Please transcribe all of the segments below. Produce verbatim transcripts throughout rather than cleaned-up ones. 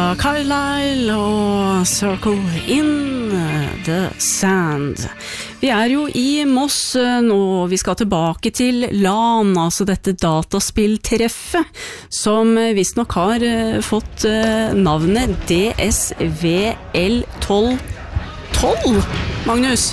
Carlisle og Circle in the Sand. Vi er jo i Moss nå, vi skal tilbake til LAN, altså dette dataspilltreffet, som visst nok har fått navnet D S V L tolv tolv, Magnus.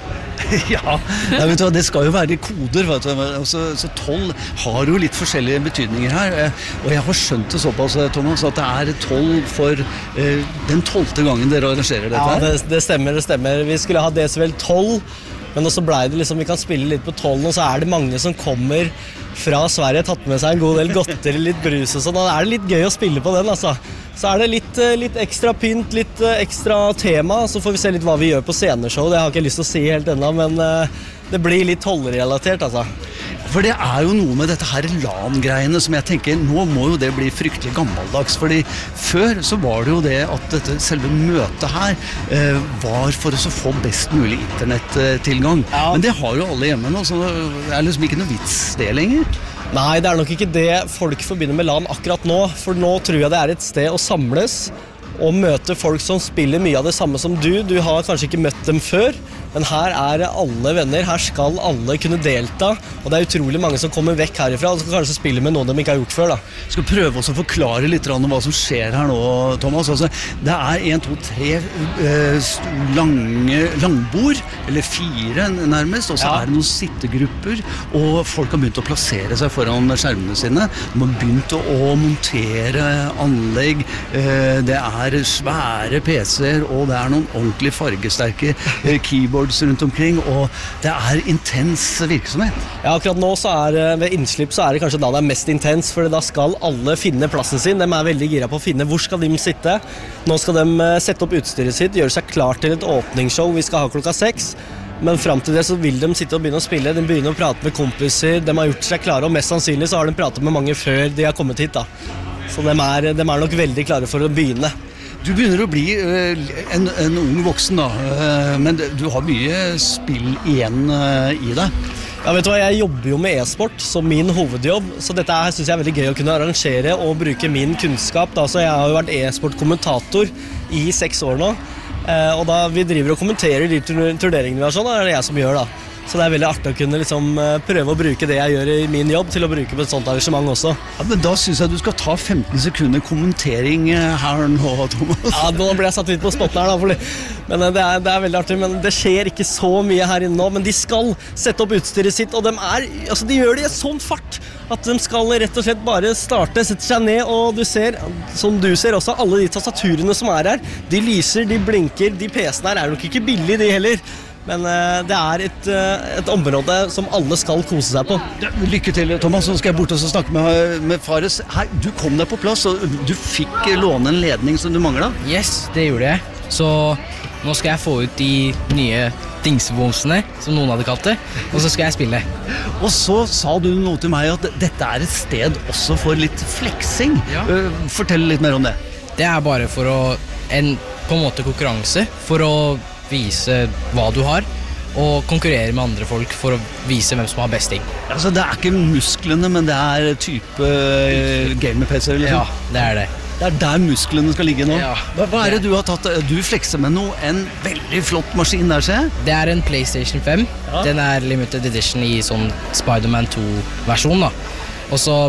Ja, ja vet du, det skal jo være koder, vet du. Så, så tolv har jo litt forskjellige betydninger her, og jeg har skjønt det såpass, Thomas, at det er tolv for eh, den tolvte gangen dere arrangerer dette her. Ja, det, det stemmer, det stemmer. Vi skulle ha D S V L tolv, men også ble det liksom, vi kan spille litt på tolv, og så er det mange som kommer fra Sverige, tatt med seg en god del godteri, litt brus og sånn, og da er det litt gøy å spille på den, altså. Så er det litt, litt ekstra pynt, litt ekstra tema, så får vi se litt hva vi gjør på sceneshow. Det har ikke jeg lyst til å si helt ennå, men det blir litt tolvrelatert, altså. For det er jo noe med dette her LAN-greiene som jeg tenker, nå må jo det bli fryktelig gammeldags, fordi før så var det jo det at dette selve møtet her eh, var for å få best mulig internettilgang. Ja. Men det har jo alle hjemme nå, så det er liksom ikke noe vits det lenger. Nei, det er nok ikke det folk forbinder med LAN akkurat nå, for nå tror jeg det er et sted å samles og møte folk som spiller mye av det samme som du. Du har kanskje ikke møtt dem før, men her er alle venner, her skal alle kunne delta, og det er utrolig mange som kommer vekk herifra og skal kanskje spille med noen de ikke har gjort før. Da. Jeg skal prøve også å forklare litt om hva som skjer her nå, Thomas. Altså, det er en, to, tre eh, lange langbord, eller fire nærmest, og så ja. Er det noen sittegrupper, og folk har begynt å plassere seg foran skjermene sine. De har begynt å, å montere anlegg, eh, det er svære P C-er, og det er noen ordentlig fargesterke eh, keyboards rundt omkring, og det er intens virksomhet. Ja, akkurat nå så er ved innslipp så er det kanskje da det er mest intens, for da skal alle finne plassen sin. De er veldig gira på å finne hvor skal de sitte. Nå skal de sette opp utstyret sitt, gjøre seg klar til et åpningsshow vi skal ha klokka seks. Men frem til det så vil de sitte og begynne å spille, de begynner å prate med kompiser, de har gjort seg klare, og mest sannsynlig så har de pratet med mange før de har kommet hit da. Så de er, de er nok veldig klare for å begynne. Du begynner å bli uh, en, en ung voksen da, uh, men du har mye spill igjen uh, i deg. Ja, vet du hva, jeg jobber jo med e-sport som min hovedjobb, så dette her synes jeg er veldig gøy å kunne arrangere og bruke min kunnskap. Da. Så jeg har jo vært e-sport-kommentator i seks år nå, uh, og da vi driver og kommenterer de turneringene vi har sånn, da er det jeg som gjør da. Så det er veldig artig å kunne liksom prøve å bruke det jeg gjør i min jobb til å bruke på et sånt arrangement også. Ja, men da synes jeg du skal ta femten sekunder kommentering her nå, Thomas. Ja, nå ble jeg satt litt på spotten her da, fordi, men det er, det er veldig artig, men det skjer ikke så mye her inne nå, men de skal sette opp utstyret sitt, og de, er, altså, de gjør det i sånn fart at de skal rett og slett bare starte, sette seg ned, og du ser, som du ser også, alle de tastaturene som er her, de lyser, de blinker, de P C-ene her er nok ikke billige de heller. Men uh, det er et, uh, et område som alle skal kose seg på. Ja, lykke til, Thomas. Så skal jeg bort og snakke med, med Fares. Hei, du kom deg på plass, og du fikk låne en ledning som du manglet. Yes, det gjorde jeg. Så nå skal jeg få ut de nye dingsebomsene, som noen hadde kalt det, og så skal jeg spille. Og så sa du noe til meg at dette er et sted også for litt fleksing. Ja. Uh, fortell litt mer om det. Det er bare for å, en på en måte konkurranse, for å vise hva du har, og konkurrere med andre folk for å vise hvem som har best ting. Altså, det er ikke musklene, men det er type gamer-P C, liksom? Ja, det er det. Det er der musklene skal ligge nå. Ja, hva, hva er det du har tatt? Du flekser med noe, en veldig flott maskin der, ser jeg? Det er en PlayStation fem. Ja. Den er limited edition i sånn Spider-Man to-versjon da. Og så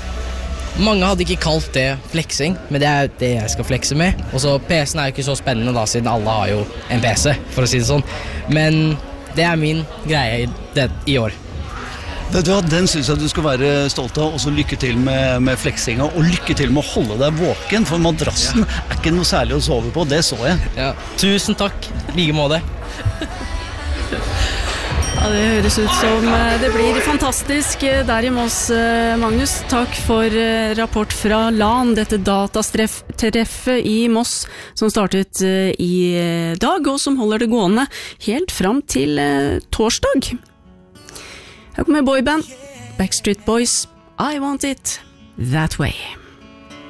mange hadde ikke kalt det fleksing, men det er det jeg skal flekse med. Og så P C-en er jo ikke så spennende da, siden alle har jo en P C, for å si det sånn. Men det er min greie i, det, i år. Vet du hva, den synes jeg du skal være stolt av, og så lykke til med, med fleksinga, og lykke til med å holde deg våken, for madrassen ja. Er ikke noe særlig å sove på, det så jeg. Ja. Tusen takk, like måte. Ja, det høres ut som det blir fantastisk der i Moss, Magnus. Takk for rapport fra LAN, dette datastreffet i Moss, som startet i dag, og som holder det gående helt fram til torsdag. Her kommer boyband, Backstreet Boys, I Want It That Way.